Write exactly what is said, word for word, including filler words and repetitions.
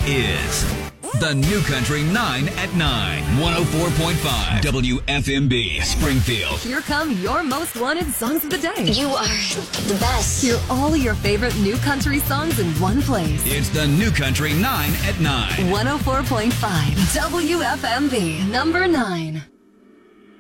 is The New Country nine at nine. one oh four point five W F M B, Springfield. Here come your most wanted songs of the day. You are the best. Hear all your favorite new country songs in one place. It's The New Country nine at nine. one oh four point five W F M B, number nine.